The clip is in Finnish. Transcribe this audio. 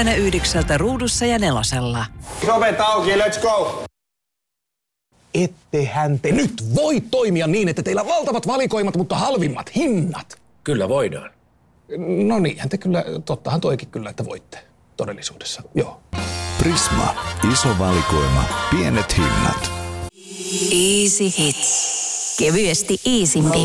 Perjantaina 9 Ruudussa ja 4. Ovet auki, let's go! Ettehän te nyt voi toimia niin, että teillä on valtavat valikoimat, mutta halvimmat hinnat. Kyllä voidaan. No niinhän te kyllä, tottahan toikin kyllä, että voitte todellisuudessa, joo. Prisma, iso valikoima, pienet hinnat. Easy Hits. Kevyesti easimpi.